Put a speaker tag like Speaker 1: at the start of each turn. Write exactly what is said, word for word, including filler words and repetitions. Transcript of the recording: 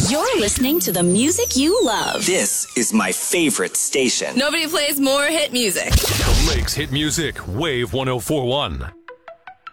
Speaker 1: You're listening to the music you love.
Speaker 2: This is my favorite station.
Speaker 3: Nobody plays more hit music.
Speaker 4: The Lakes Hit Music, Wave one oh four point one.